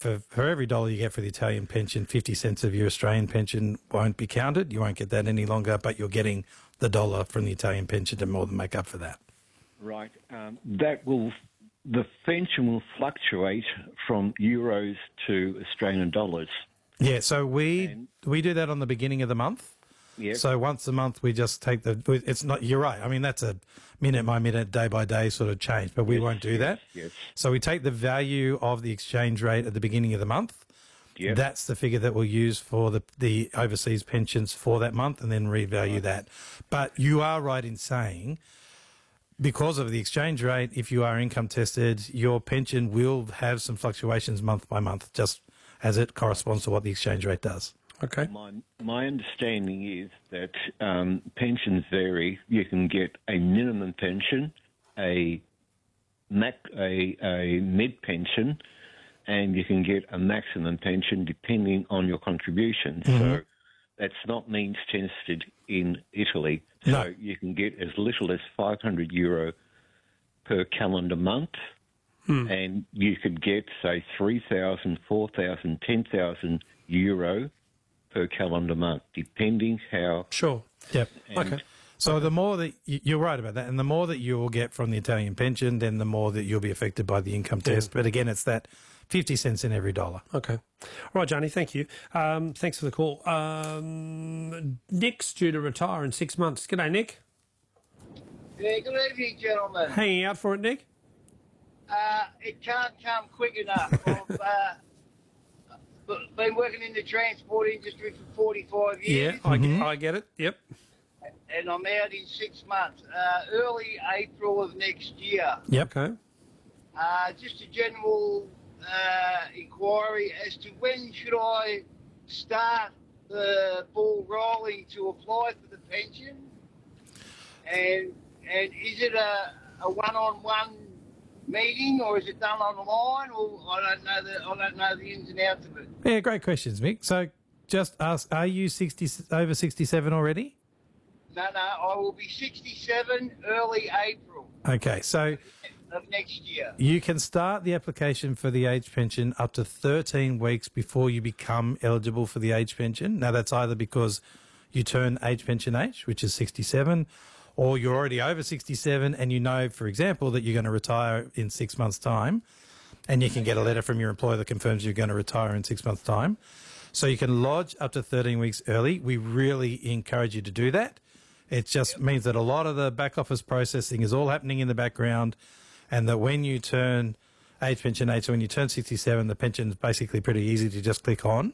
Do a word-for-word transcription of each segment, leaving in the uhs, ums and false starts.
for, for every dollar you get for the Italian pension, fifty cents of your Australian pension won't be counted. You won't get that any longer, but you're getting the dollar from the Italian pension to more than make up for that. Right. Um, that will, the pension will fluctuate from euros to Australian dollars. Yeah, so we And- we do that on the beginning of the month. Yeah. So once a month we just take the, it's not, you're right, I mean that's a minute by minute, day by day sort of change, but we Yes, won't do yes, that. yes. So we take the value of the exchange rate at the beginning of the month. Yep. That's the figure that we'll use for the, the overseas pensions for that month and then revalue that. But you are right in saying, because of the exchange rate, if you are income tested, your pension will have some fluctuations month by month, just as it corresponds to what the exchange rate does. Okay. My, my understanding is that um, pensions vary. You can get a minimum pension, a mac, a, a mid pension, and you can get a maximum pension depending on your contribution. Mm-hmm. So that's not means tested in Italy. So No. you can get as little as five hundred euro per calendar month, Hmm. and you could get, say, three thousand, four thousand, ten thousand euro per calendar month, depending how. Sure. Yep. and- Okay. So the more that y- you're right about that, and the more that you will get from the Italian pension, then the more that you'll be affected by the income test. But again, it's that fifty cents in every dollar. Okay. All right, Johnny, thank you. Um, thanks for the call. Um, Nick's due to retire in six months. G'day, Nick. Yeah, good evening, gentlemen. Hanging out for it, Nick? Uh, it can't come quick enough. I've uh, b- been working in the transport industry for forty-five Yeah, years, I, get, I get it. Yep. and I'm out in six months. Uh, early April of next year. Yep. Okay. Uh, just a general uh, inquiry as to when should I start the ball rolling to apply for the pension, and and is it a, a one-on-one meeting or is it done online? Or I don't know the I don't know the ins and outs of it. Yeah, great questions, Mick. So just ask, are you sixty over sixty-seven already? No, no, I will be sixty-seven early April Okay, so of next year. you can start the application for the age pension up to thirteen weeks before you become eligible for the age pension. Now, that's either because you turn age pension age, which is sixty-seven, or you're already over sixty-seven and you know, for example, that you're going to retire in six months' time, and you can get a letter from your employer that confirms you're going to retire in six months' time. So you can lodge up to thirteen weeks early. We really encourage you to do that. It just means that a lot of the back office processing is all happening in the background, and that when you turn age pension age, so when you turn sixty-seven, the pension is basically pretty easy to just click on.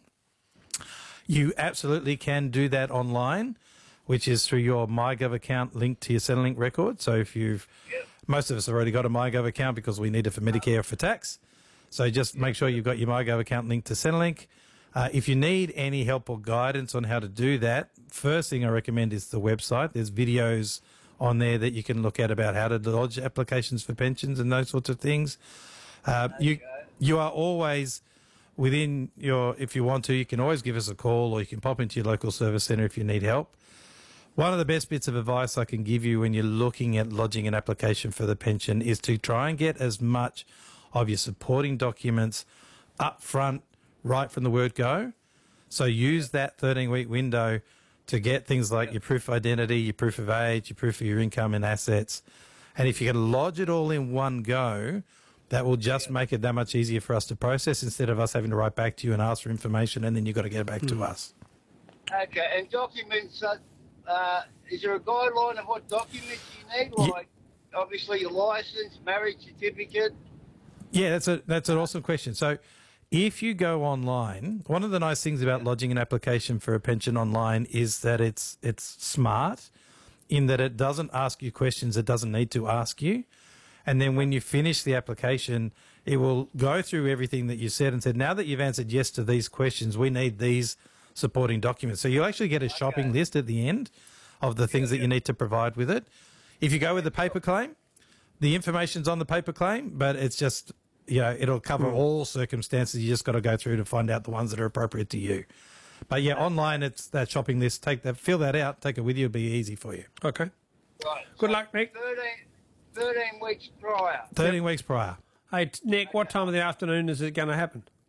You absolutely can do that online, which is through your MyGov account linked to your Centrelink record. So if you've, most of us have already got a MyGov account because we need it for Medicare or for tax. So just make sure you've got your MyGov account linked to Centrelink. Uh, if you need any help or guidance on how to do that, first thing I recommend is the website. There's videos on there that you can look at about how to lodge applications for pensions and those sorts of things. Uh, you you are always within your, if you want to, you can always give us a call or you can pop into your local service centre if you need help. One of the best bits of advice I can give you when you're looking at lodging an application for the pension is to try and get as much of your supporting documents up front, right from the word go. So use that thirteen-week window to get things like your proof of identity, your proof of age, your proof of your income and assets. And if you can lodge it all in one go, that will just make it that much easier for us to process instead of us having to write back to you and ask for information and then you've got to get it back to us. Okay, and documents. Uh, uh, is there a guideline of what documents you need? Like, obviously, your license, marriage certificate. Yeah, that's a that's an awesome question. So if you go online, one of the nice things about lodging an application for a pension online is that it's it's smart in that it doesn't ask you questions it doesn't need to ask you. And then when you finish the application, it will go through everything that you said and said, now that you've answered yes to these questions, we need these supporting documents. So you'll actually get a shopping Okay. list at the end of the things that you need to provide with it. If you go with the paper claim, the information's on the paper claim, but it's just, you know, it'll cover all circumstances. You just got to go through to find out the ones that are appropriate to you. But yeah, online, it's that shopping list. Take that, fill that out, take it with you. It'll be easy for you. Okay. Right. Good so luck, Nick. thirteen, thirteen weeks prior. thirteen weeks prior. Hey, t- Nick, what time of the afternoon is it going to happen?